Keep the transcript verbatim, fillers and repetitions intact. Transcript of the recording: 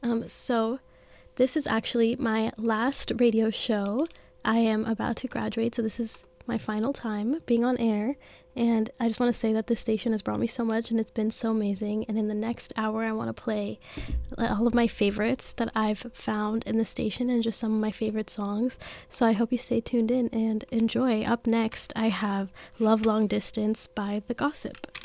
Um, so this is actually my last radio show. I am about to graduate, so this is my final time being on air, and I just want to say that this station has brought me so much, and it's been so amazing. And in the next hour, I want to play all of my favorites that I've found in the station and just some of my favorite songs. So I hope you stay tuned in and enjoy. Up next, I have Love Long Distance by The Gossip.